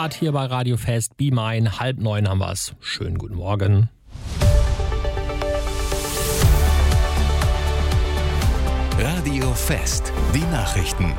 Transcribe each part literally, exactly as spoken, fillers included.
Ingoard hier bei Radio Fest. Be Mine, halb neun haben wir's. Schönen guten Morgen. Radio Fest, die Nachrichten.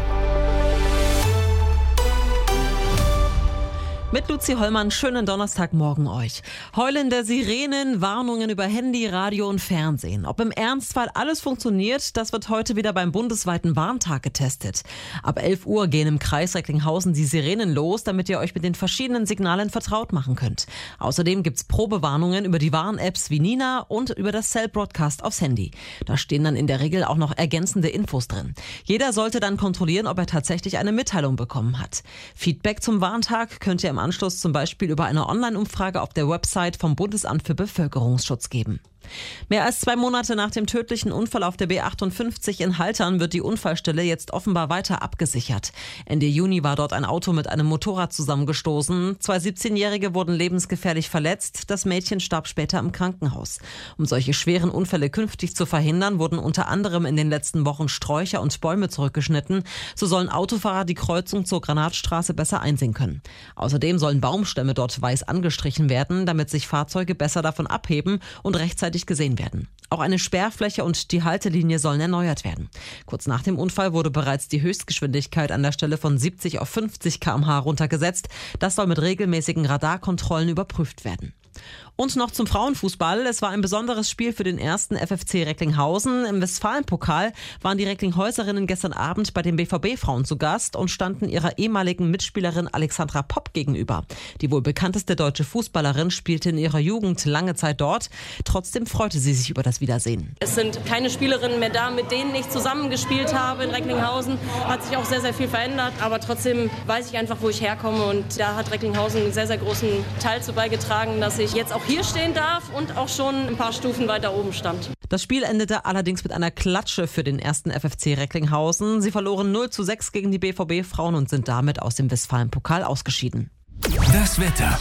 Mit Luzi Hollmann, schönen Donnerstagmorgen euch. Heulende Sirenen, Warnungen über Handy, Radio und Fernsehen. Ob im Ernstfall alles funktioniert, das wird heute wieder beim bundesweiten Warntag getestet. Ab elf Uhr gehen im Kreis Recklinghausen die Sirenen los, damit ihr euch mit den verschiedenen Signalen vertraut machen könnt. Außerdem gibt's Probewarnungen über die Warn-Apps wie Nina und über das Cell Broadcast aufs Handy. Da stehen dann in der Regel auch noch ergänzende Infos drin. Jeder sollte dann kontrollieren, ob er tatsächlich eine Mitteilung bekommen hat. Feedback zum Warntag könnt ihr im Anschluss zum Beispiel über eine Online-Umfrage auf der Website vom Bundesamt für Bevölkerungsschutz geben. Mehr als zwei Monate nach dem tödlichen Unfall auf der B achtundfünfzig in Haltern wird die Unfallstelle jetzt offenbar weiter abgesichert. Ende Juni war dort ein Auto mit einem Motorrad zusammengestoßen. Zwei siebzehnjährige wurden lebensgefährlich verletzt. Das Mädchen starb später im Krankenhaus. Um solche schweren Unfälle künftig zu verhindern, wurden unter anderem in den letzten Wochen Sträucher und Bäume zurückgeschnitten. So sollen Autofahrer die Kreuzung zur Granatstraße besser einsehen können. Außerdem sollen Baumstämme dort weiß angestrichen werden, damit sich Fahrzeuge besser davon abheben und rechtzeitig gesehen werden. Auch eine Sperrfläche und die Haltelinie sollen erneuert werden. Kurz nach dem Unfall wurde bereits die Höchstgeschwindigkeit an der Stelle von siebzig auf fünfzig Kilometer pro Stunde runtergesetzt. Das soll mit regelmäßigen Radarkontrollen überprüft werden. Und noch zum Frauenfußball. Es war ein besonderes Spiel für den ersten F F C Recklinghausen. Im Westfalenpokal waren die Recklinghäuserinnen gestern Abend bei den B V B-Frauen zu Gast und standen ihrer ehemaligen Mitspielerin Alexandra Popp gegenüber. Die wohl bekannteste deutsche Fußballerin spielte in ihrer Jugend lange Zeit dort. Trotzdem freute sie sich über das Wiedersehen. Es sind keine Spielerinnen mehr da, mit denen ich zusammengespielt habe in Recklinghausen. Hat sich auch sehr, sehr viel verändert. Aber trotzdem weiß ich einfach, wo ich herkomme. Und da hat Recklinghausen einen sehr, sehr großen Teil zu beigetragen, dass ich jetzt auch hier stehen darf und auch schon ein paar Stufen weiter oben stand. Das Spiel endete allerdings mit einer Klatsche für den ersten F F C Recklinghausen. Sie verloren null zu sechs gegen die B V B-Frauen und sind damit aus dem Westfalenpokal ausgeschieden. Das Wetter.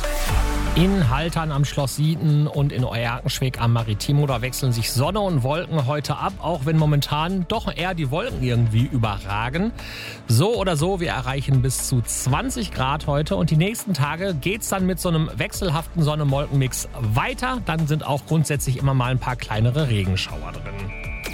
In Haltern am Schloss Sieten und in Euerkenschwick am Maritimo, da wechseln sich Sonne und Wolken heute ab, auch wenn momentan doch eher die Wolken irgendwie überragen. So oder so, wir erreichen bis zu zwanzig Grad heute und die nächsten Tage geht's dann mit so einem wechselhaften Sonne-Wolken-Mix weiter. Dann sind auch grundsätzlich immer mal ein paar kleinere Regenschauer drin.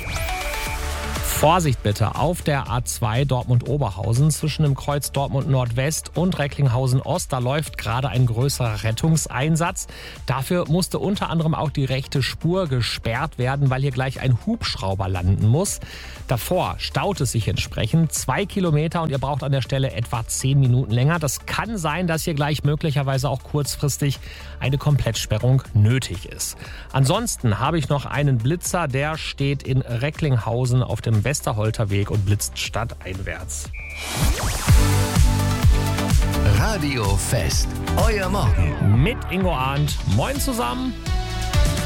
Vorsicht bitte auf der A zwei Dortmund-Oberhausen zwischen dem Kreuz Dortmund Nordwest und Recklinghausen Ost. Da läuft gerade ein größerer Rettungseinsatz. Dafür musste unter anderem auch die rechte Spur gesperrt werden, weil hier gleich ein Hubschrauber landen muss. Davor staut es sich entsprechend zwei Kilometer und ihr braucht an der Stelle etwa zehn Minuten länger. Das kann sein, dass hier gleich möglicherweise auch kurzfristig eine Komplettsperrung nötig ist. Ansonsten habe ich noch einen Blitzer, der steht in Recklinghausen auf dem Westerholter-Weg und blitzt stadteinwärts. Radio Fest, euer Morgen. Mit Ingo Arndt. Moin zusammen.